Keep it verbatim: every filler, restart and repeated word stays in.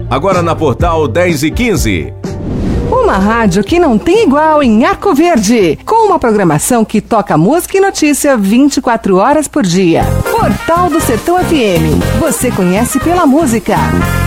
agora na Portal dez e quinze. Uma rádio que não tem igual em Arco Verde, com uma programação que toca música e notícia vinte e quatro horas por dia. Portal do Sertão F M, você conhece pela música.